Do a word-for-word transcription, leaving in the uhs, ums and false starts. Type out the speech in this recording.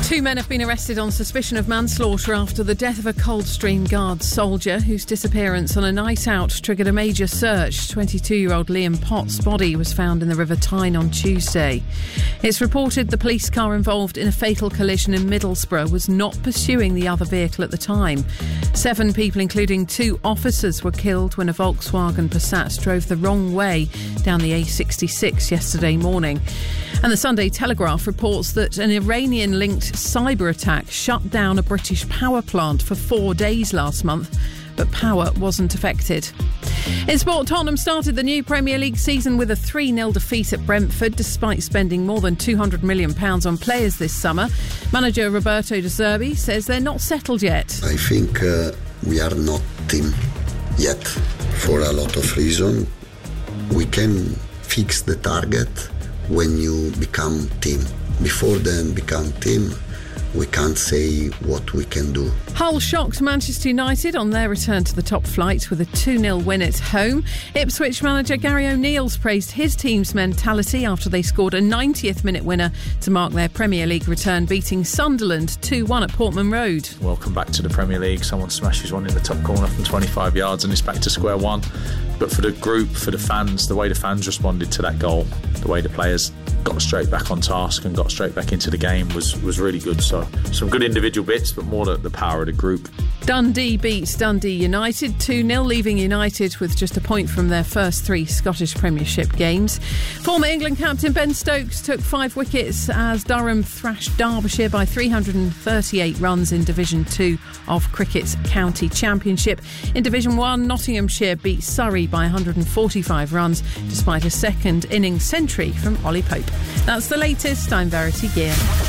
Two men have been arrested on suspicion of manslaughter after the death of a Coldstream Guards soldier whose disappearance on a night out triggered a major search. twenty-two-year-old Liam Potts' body was found in the River Tyne on Tuesday. It's reported the police car involved in a fatal collision in Middlesbrough was not pursuing the other vehicle at the time. Seven people, including two officers, were killed when a Volkswagen Passat drove the wrong way down the A sixty-six yesterday morning. And the Sunday Telegraph reports that an Iranian-linked cyber attack shut down a British power plant for four days last month, but power wasn't affected. In sport, Tottenham started the new Premier League season with a three nil defeat at Brentford, despite spending more than two hundred million pounds on players this summer. Manager Roberto De Zerbi says they're not settled yet. I think uh, we are not team yet, for a lot of reasons. We can fix the target when you become team. Before then become team, we can't say what we can do. Hull shocked Manchester United on their return to the top flight with a two nil win at home. Ipswich manager Gary O'Neill's praised his team's mentality after they scored a ninetieth minute winner to mark their Premier League return, beating Sunderland two one at Portman Road. Welcome back to the Premier League. Someone smashes one in the top corner from twenty-five yards and it's back to square one. But for the group, for the fans, the way the fans responded to that goal, the way the players got straight back on task and got straight back into the game was, was really good. So some good individual bits, but more the, the power of the group. Dundee beats Dundee United two nil, leaving United with just a point from their first three Scottish Premiership games. Former England captain Ben Stokes took five wickets as Durham thrashed Derbyshire by three hundred thirty-eight runs in Division two of Cricket's County Championship. In Division one, Nottinghamshire beat Surrey by one hundred forty-five runs, despite a second innings century from Ollie Pope. That's the latest. I'm Verity Gear.